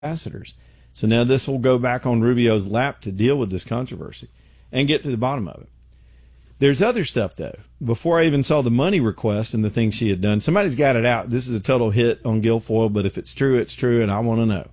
ambassadors. So now this will go back on Rubio's lap to deal with this controversy and get to the bottom of it. There's other stuff, though. Before I even saw the money request and the things she had done, somebody's got it out. This is a total hit on Guilfoyle, but if it's true, it's true, and I want to know.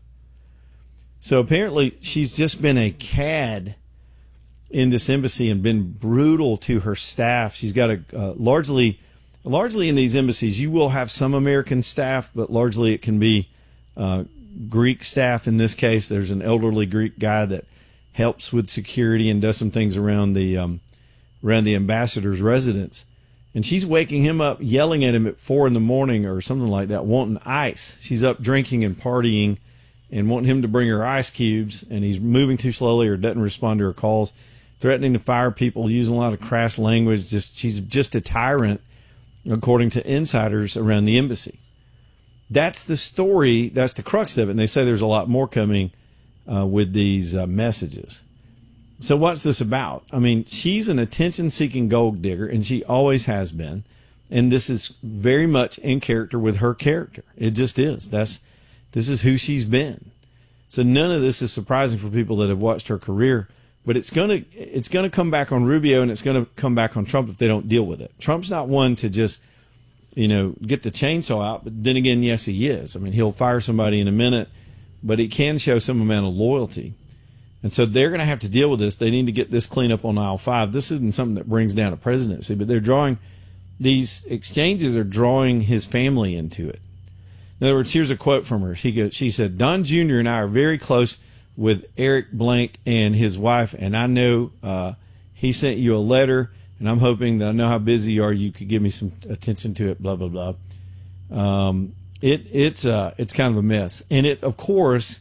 So apparently she's just been a cad in this embassy and been brutal to her staff. She's got a largely in these embassies, you will have some American staff, but largely it can be Greek staff. In this case, there's an elderly Greek guy that helps with security and does some things around the ambassador's residence. And she's waking him up, yelling at him at 4 a.m. or something like that, wanting ice. She's up drinking and partying and wanting him to bring her ice cubes, and he's moving too slowly or doesn't respond to her calls, threatening to fire people, using a lot of crass language. She's just a tyrant, according to insiders around the embassy. That's the story. That's the crux of it. And they say there's a lot more coming with these messages. So what's this about? I mean, she's an attention-seeking gold digger, and she always has been. And this is very much in character with her character. It just is. This is who she's been. So none of this is surprising for people that have watched her career. But it's gonna come back on Rubio, and it's gonna come back on Trump if they don't deal with it. Trump's not one to just, get the chainsaw out. But then again, yes, he is. I mean, he'll fire somebody in a minute, but he can show some amount of loyalty. And so they're going to have to deal with this. They need to get this cleaned up on aisle 5. This isn't something that brings down a presidency, but these exchanges are drawing his family into it. In other words, here's a quote from her. She said, Don Jr. and I are very close with Eric Blank and his wife, and I know he sent you a letter, and I'm hoping that I know how busy you are. You could give me some attention to it, blah, blah, blah. It's kind of a mess. And it, of course,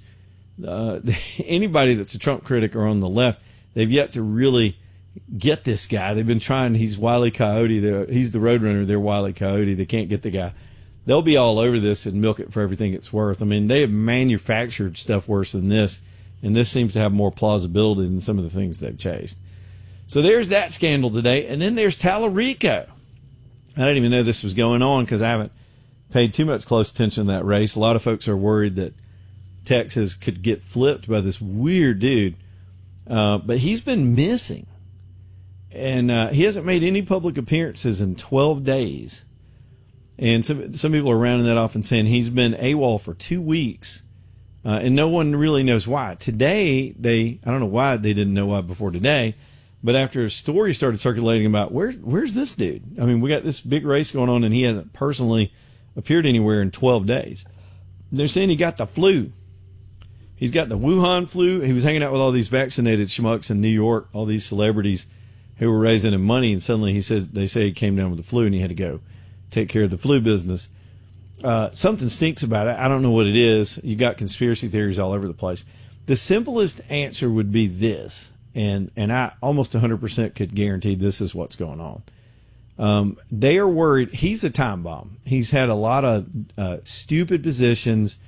anybody that's a Trump critic or on the left, they've yet to really get this guy. They've been trying. He's Wile E. Coyote. He's the Roadrunner. They're Wile E. Coyote. They can't get the guy. They'll be all over this and milk it for everything it's worth. I mean, they have manufactured stuff worse than this, and this seems to have more plausibility than some of the things they've chased. So there's that scandal today. And then there's Tallarico. I didn't even know this was going on because I haven't paid too much close attention to that race. A lot of folks are worried that Texas could get flipped by this weird dude. But he's been missing. And he hasn't made any public appearances in 12 days. And some people are rounding that off and saying he's been AWOL for 2 weeks. And no one really knows why. Today, I don't know why they didn't know why before today, but after a story started circulating about where's this dude? I mean, we got this big race going on and he hasn't personally appeared anywhere in 12 days. They're saying he got the flu. He's got the Wuhan flu. He was hanging out with all these vaccinated schmucks in New York, all these celebrities who were raising him money, and suddenly they say he came down with the flu and he had to go take care of the flu business. Something stinks about it. I don't know what it is. You got conspiracy theories all over the place. The simplest answer would be this, and I almost 100% could guarantee this is what's going on. They are worried. He's a time bomb. He's had a lot of stupid positions.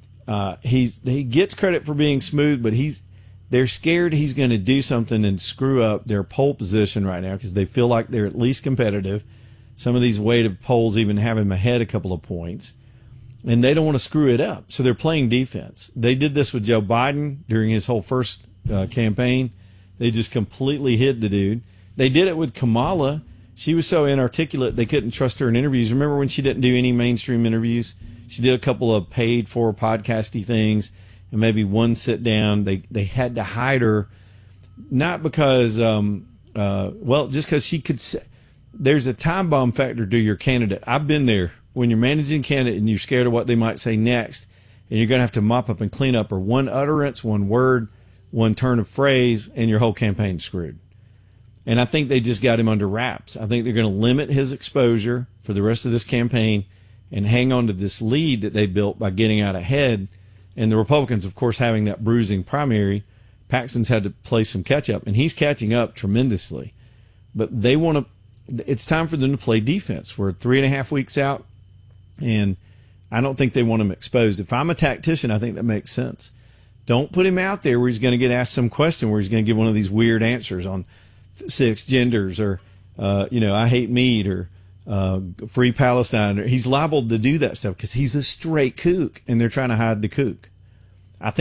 He gets credit for being smooth, but they're scared he's going to do something and screw up their poll position right now because they feel like they're at least competitive. Some of these weighted polls even have him ahead a couple of points, and they don't want to screw it up. So they're playing defense. They did this with Joe Biden during his whole first campaign. They just completely hid the dude. They did it with Kamala. She was so inarticulate they couldn't trust her in interviews. Remember when she didn't do any mainstream interviews? She did a couple of paid-for podcasty things and maybe one sit-down. They had to hide her, not because, just because she could say, there's a time bomb factor to your candidate. I've been there. When you're managing a candidate and you're scared of what they might say next, and you're going to have to mop up and clean up, or one utterance, one word, one turn of phrase, and your whole campaign's screwed. And I think they just got him under wraps. I think they're going to limit his exposure for the rest of this campaign and hang on to this lead that they built by getting out ahead. And the Republicans, of course, having that bruising primary, Paxton's had to play some catch up, and he's catching up tremendously. But they want to. It's time for them to play defense. We're 3.5 weeks out, and I don't think they want him exposed. If I'm a tactician, I think that makes sense. Don't put him out there where he's going to get asked some question where he's going to give one of these weird answers on 6 genders or, I hate meat or free Palestine. He's liable to do that stuff because he's a straight kook, and they're trying to hide the kook.